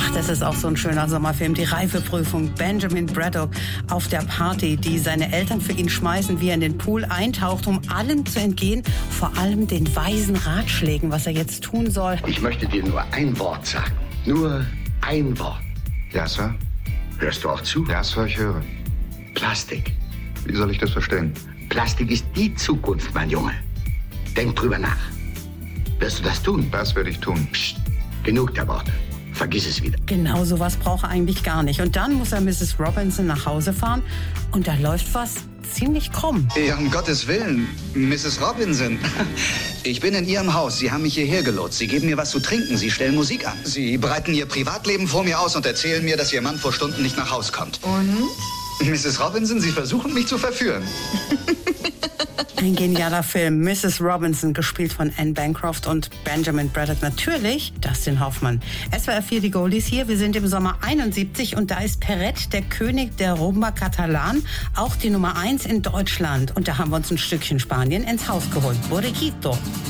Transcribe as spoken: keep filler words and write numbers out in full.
Ach, das ist auch so ein schöner Sommerfilm. Die Reifeprüfung. Benjamin Braddock auf der Party, die seine Eltern für ihn schmeißen, wie er in den Pool eintaucht, um allem zu entgehen, vor allem den weisen Ratschlägen, was er jetzt tun soll. Ich möchte dir nur ein Wort sagen. Nur ein Wort. Ja, Sir? Hörst du auch zu? Ja, Sir, ich höre. Plastik. Wie soll ich das verstehen? Plastik ist die Zukunft, mein Junge. Denk drüber nach. Wirst du das tun? Das werde ich tun. Psst. Genug der Worte. Vergiss es wieder. Genau, sowas braucht er eigentlich gar nicht. Und dann muss er Misses Robinson nach Hause fahren und da läuft was ziemlich krumm. Ja, um Gottes Willen, Misses Robinson. Ich bin in Ihrem Haus. Sie haben mich hierher gelotst. Sie geben mir was zu trinken. Sie stellen Musik an. Sie breiten Ihr Privatleben vor mir aus und erzählen mir, dass Ihr Mann vor Stunden nicht nach Haus kommt. Und? Misses Robinson, Sie versuchen mich zu verführen. Ein genialer Film. Misses Robinson, gespielt von Anne Bancroft und Benjamin Braddock. Natürlich Dustin Hoffmann. S W R vier, die Goldies hier. Wir sind im Sommer einundsiebzig und da ist Perret, der König der Rumba Catalan, auch die Nummer eins in Deutschland. Und da haben wir uns ein Stückchen Spanien ins Haus geholt. Borriquito.